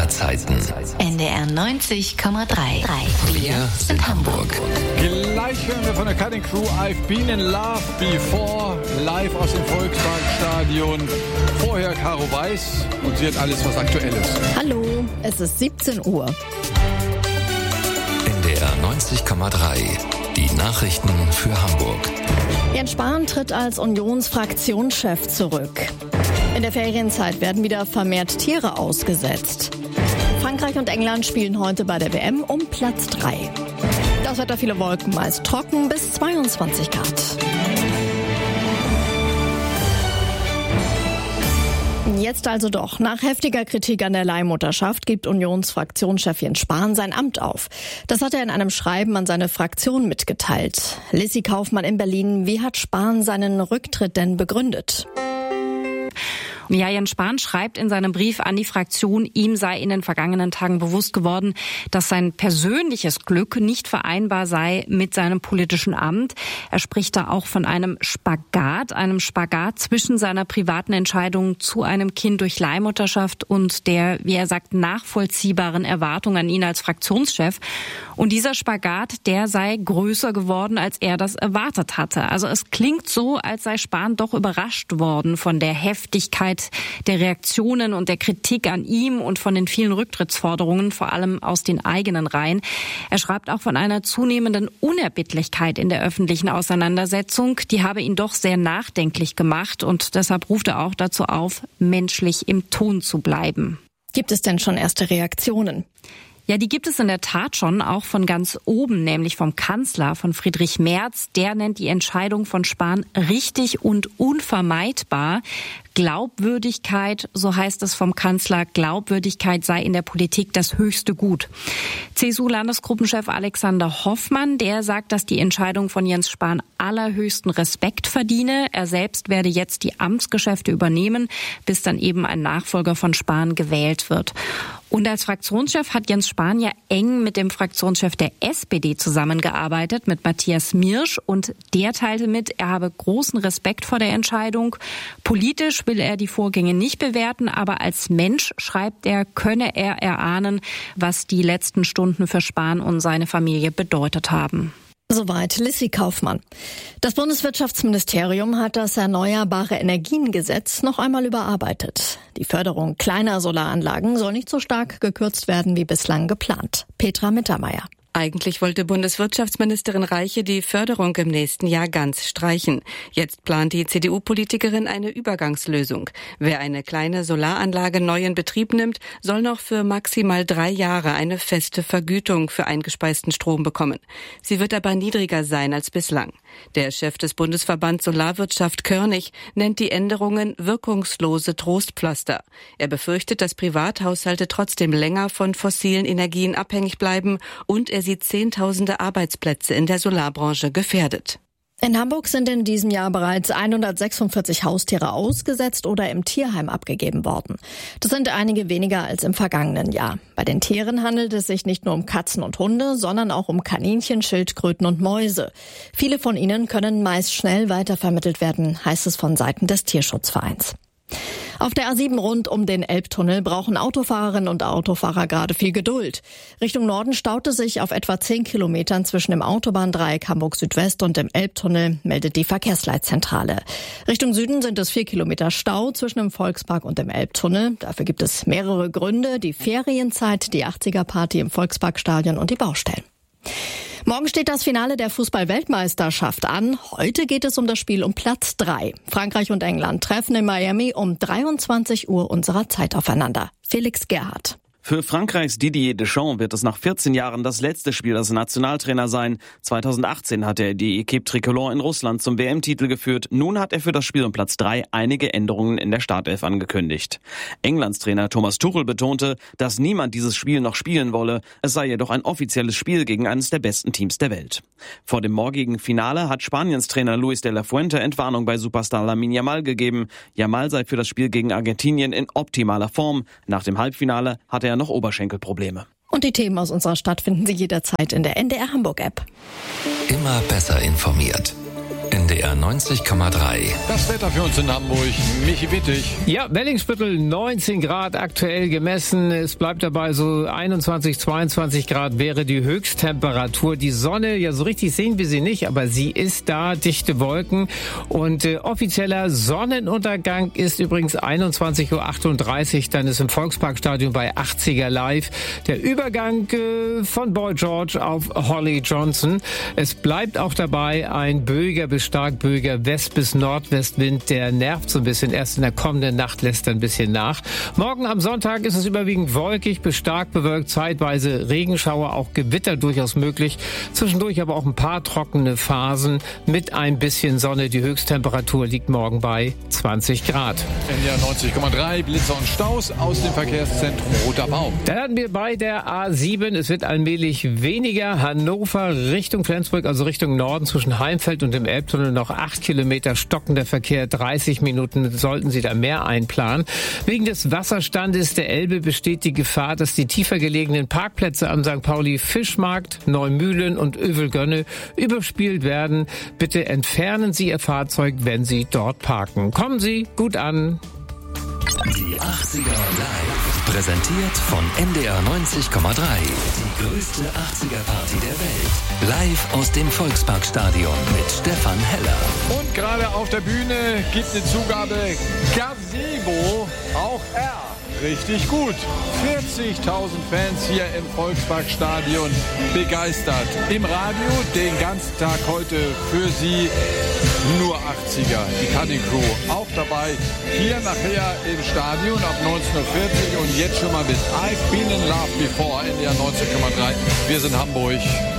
Zeiten. NDR 90,3. Wir sind Hamburg. Gleich hören wir von der Cutting Crew I've Been in Love Before, live aus dem Volksparkstadion. Vorher Caro Weiß und sie hat alles, was aktuell ist. Hallo, es ist 17 Uhr. NDR 90,3. Die Nachrichten für Hamburg. Jens Spahn tritt als Unionsfraktionschef zurück. In der Ferienzeit werden wieder vermehrt Tiere ausgesetzt. Frankreich und England spielen heute bei der WM um Platz 3. Das Wetter, viele Wolken, meist trocken bis 22 Grad. Jetzt also doch. Nach heftiger Kritik an der Leihmutterschaft gibt Unionsfraktionschef Jens Spahn sein Amt auf. Das hat er in einem Schreiben an seine Fraktion mitgeteilt. Lissy Kaufmann in Berlin, wie hat Spahn seinen Rücktritt denn begründet? Ja, Jens Spahn schreibt in seinem Brief an die Fraktion, ihm sei in den vergangenen Tagen bewusst geworden, dass sein persönliches Glück nicht vereinbar sei mit seinem politischen Amt. Er spricht da auch von einem Spagat zwischen seiner privaten Entscheidung zu einem Kind durch Leihmutterschaft und der, wie er sagt, nachvollziehbaren Erwartung an ihn als Fraktionschef. Und dieser Spagat, der sei größer geworden, als er das erwartet hatte. Also es klingt so, als sei Spahn doch überrascht worden von der Heftigkeit der Reaktionen und der Kritik an ihm und von den vielen Rücktrittsforderungen, vor allem aus den eigenen Reihen. Er schreibt auch von einer zunehmenden Unerbittlichkeit in der öffentlichen Auseinandersetzung. Die habe ihn doch sehr nachdenklich gemacht und deshalb ruft er auch dazu auf, menschlich im Ton zu bleiben. Gibt es denn schon erste Reaktionen? Ja, die gibt es in der Tat schon, auch von ganz oben, nämlich vom Kanzler, von Friedrich Merz. Der nennt die Entscheidung von Spahn richtig und unvermeidbar. Glaubwürdigkeit, so heißt es vom Kanzler, Glaubwürdigkeit sei in der Politik das höchste Gut. CSU-Landesgruppenchef Alexander Hoffmann, der sagt, dass die Entscheidung von Jens Spahn allerhöchsten Respekt verdiene. Er selbst werde jetzt die Amtsgeschäfte übernehmen, bis dann eben ein Nachfolger von Spahn gewählt wird. Und als Fraktionschef hat Jens Spahn ja eng mit dem Fraktionschef der SPD zusammengearbeitet, mit Matthias Mirsch. Und der teilte mit, er habe großen Respekt vor der Entscheidung. Politisch will er die Vorgänge nicht bewerten, aber als Mensch, schreibt er, könne er erahnen, was die letzten Stunden für Spahn und seine Familie bedeutet haben. Soweit Lissy Kaufmann. Das Bundeswirtschaftsministerium hat das Erneuerbare Energiengesetz noch einmal überarbeitet. Die Förderung kleiner Solaranlagen soll nicht so stark gekürzt werden wie bislang geplant. Petra Mittermeier. Eigentlich wollte Bundeswirtschaftsministerin Reiche die Förderung im nächsten Jahr ganz streichen. Jetzt plant die CDU-Politikerin eine Übergangslösung. Wer eine kleine Solaranlage neu in Betrieb nimmt, soll noch für maximal 3 Jahre eine feste Vergütung für eingespeisten Strom bekommen. Sie wird aber niedriger sein als bislang. Der Chef des Bundesverbands Solarwirtschaft Körnig nennt die Änderungen wirkungslose Trostpflaster. Er befürchtet, dass Privathaushalte trotzdem länger von fossilen Energien abhängig bleiben und er sieht Zehntausende Arbeitsplätze in der Solarbranche gefährdet. In Hamburg sind in diesem Jahr bereits 146 Haustiere ausgesetzt oder im Tierheim abgegeben worden. Das sind einige weniger als im vergangenen Jahr. Bei den Tieren handelt es sich nicht nur um Katzen und Hunde, sondern auch um Kaninchen, Schildkröten und Mäuse. Viele von ihnen können meist schnell weitervermittelt werden, heißt es von Seiten des Tierschutzvereins. Auf der A7 rund um den Elbtunnel brauchen Autofahrerinnen und Autofahrer gerade viel Geduld. Richtung Norden staut es sich auf etwa 10 Kilometern zwischen dem Autobahndreieck Hamburg Südwest und dem Elbtunnel, meldet die Verkehrsleitzentrale. Richtung Süden sind es 4 Kilometer Stau zwischen dem Volkspark und dem Elbtunnel. Dafür gibt es mehrere Gründe: die Ferienzeit, die 80er-Party im Volksparkstadion und die Baustellen. Morgen steht das Finale der Fußball-Weltmeisterschaft an. Heute geht es um das Spiel um Platz 3. Frankreich und England treffen in Miami um 23 Uhr unserer Zeit aufeinander. Felix Gerhardt. Für Frankreichs Didier Deschamps wird es nach 14 Jahren das letzte Spiel als Nationaltrainer sein. 2018 hat er die Équipe Tricolore in Russland zum WM-Titel geführt. Nun hat er für das Spiel um Platz 3 einige Änderungen in der Startelf angekündigt. Englands Trainer Thomas Tuchel betonte, dass niemand dieses Spiel noch spielen wolle. Es sei jedoch ein offizielles Spiel gegen eines der besten Teams der Welt. Vor dem morgigen Finale hat Spaniens Trainer Luis de la Fuente Entwarnung bei Superstar Lamine Yamal gegeben. Yamal sei für das Spiel gegen Argentinien in optimaler Form. Nach dem Halbfinale hat er noch Oberschenkelprobleme. Und die Themen aus unserer Stadt finden Sie jederzeit in der NDR Hamburg App. Immer besser informiert. NDR 90,3. Das Wetter für uns in Hamburg. Michi Wittig. Ja, Wellingsbüttel 19 Grad aktuell gemessen. Es bleibt dabei so 21, 22 Grad wäre die Höchsttemperatur. Die Sonne, ja so richtig sehen wir sie nicht, aber sie ist da, dichte Wolken. Und offizieller Sonnenuntergang ist übrigens 21.38 Uhr. Dann ist im Volksparkstadion bei 80er live der Übergang von Boy George auf Holly Johnson. Es bleibt auch dabei ein böiger bis stark böiger West- bis Nordwestwind. Der nervt so ein bisschen. Erst in der kommenden Nacht lässt er ein bisschen nach. Morgen am Sonntag ist es überwiegend wolkig bis stark bewölkt. Zeitweise Regenschauer, auch Gewitter durchaus möglich. Zwischendurch aber auch ein paar trockene Phasen mit ein bisschen Sonne. Die Höchsttemperatur liegt morgen bei 20 Grad. NDR 90,3, Blitzer und Staus aus dem Verkehrszentrum Roter Baum. Dann hatten wir bei der A7, es wird allmählich weniger. Hannover Richtung Flensburg, also Richtung Norden zwischen Heimfeld und dem Elbtunnel noch 8 Kilometer stockender Verkehr. 30 Minuten sollten Sie da mehr einplanen. Wegen des Wasserstandes der Elbe besteht die Gefahr, dass die tiefer gelegenen Parkplätze am St. Pauli Fischmarkt, Neumühlen und Övelgönne überspielt werden. Bitte entfernen Sie Ihr Fahrzeug, wenn Sie dort parken. Kommen Sie gut an. Die 80er Live. Präsentiert von NDR 90,3. Die größte 80er-Party der Welt. Live aus dem Volksparkstadion mit Stefan Heller. Und gerade auf der Bühne gibt eine Zugabe Gazebo, auch er. Richtig gut. 40.000 Fans hier im Volksparkstadion begeistert. Im Radio den ganzen Tag heute für Sie nur 80er. Die Cutting Crew auch dabei. Hier nachher im Stadion ab 19.40 Uhr und jetzt schon mal mit I've Been in Love Before, NDR 90,3. Wir sind Hamburg.